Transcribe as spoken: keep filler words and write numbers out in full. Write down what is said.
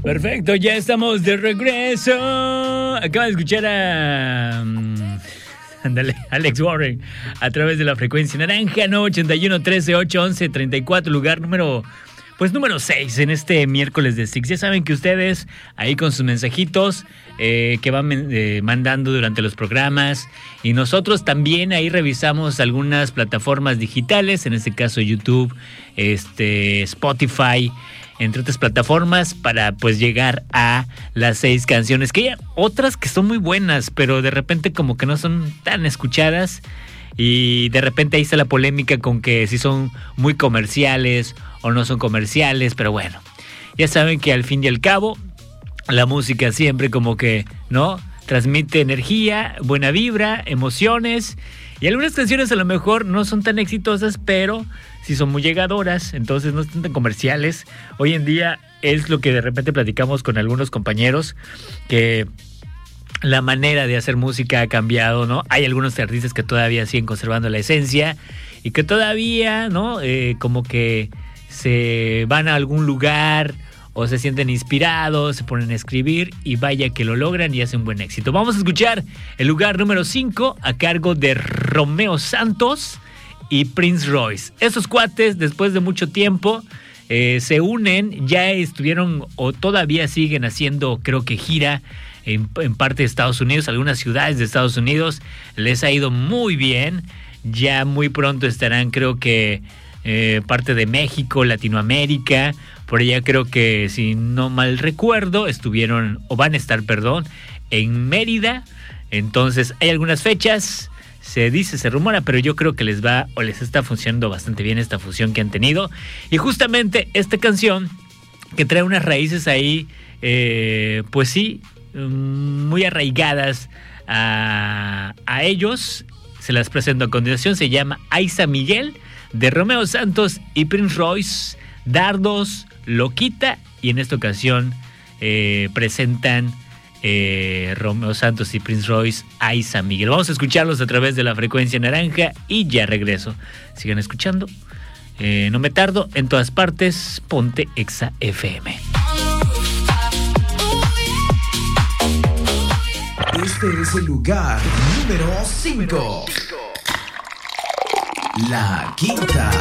Perfecto, ya estamos de regreso. Acaba de escuchar a... um, Ándale, Alex Warren, a través de la frecuencia naranja, nueve ochenta y uno, trece, ocho, once, treinta y cuatro, lugar número... Pues número seis en este miércoles de Six. Ya saben que ustedes ahí con sus mensajitos eh, que van eh, mandando durante los programas, y nosotros también ahí revisamos algunas plataformas digitales, en este caso YouTube, este, Spotify, entre otras plataformas, para pues llegar a las seis canciones, que hay otras que son muy buenas, pero de repente como que no son tan escuchadas, y de repente ahí está la polémica con que si son muy comerciales o no son comerciales, pero bueno, ya saben que al fin y al cabo la música siempre como que, ¿no?, transmite energía, buena vibra, emociones, y algunas canciones a lo mejor no son tan exitosas, pero sí son muy llegadoras, entonces no están tan comerciales. Hoy en día es lo que de repente platicamos con algunos compañeros, que la manera de hacer música ha cambiado, ¿no? Hay algunos artistas que todavía siguen conservando la esencia y que todavía, ¿no?, eh, como que se van a algún lugar o se sienten inspirados, se ponen a escribir y vaya que lo logran y hacen buen éxito. Vamos a escuchar el lugar número cinco a cargo de Romeo Santos y Prince Royce. Esos cuates, después de mucho tiempo, eh, se unen, ya estuvieron o todavía siguen haciendo, creo que gira en, en parte de Estados Unidos, algunas ciudades de Estados Unidos, les ha ido muy bien. Ya muy pronto estarán, creo que Eh, parte de México, Latinoamérica, por allá creo que, si no mal recuerdo, estuvieron, o van a estar, perdón, en Mérida. Entonces hay algunas fechas, se dice, se rumora, pero yo creo que les va o les está funcionando bastante bien esta fusión que han tenido. Y justamente esta canción, que trae unas raíces ahí, eh, pues sí, muy arraigadas a, a ellos, se las presento a continuación. Se llama Aiza Miguel, de Romeo Santos y Prince Royce, Dardos, Loquita, y en esta ocasión eh, presentan eh, Romeo Santos y Prince Royce, Aiza Miguel. Vamos a escucharlos a través de la frecuencia naranja y ya regreso. Sigan escuchando, eh, no me tardo, en todas partes, ponte Exa F M. Este es el lugar número cinco. La Quinta.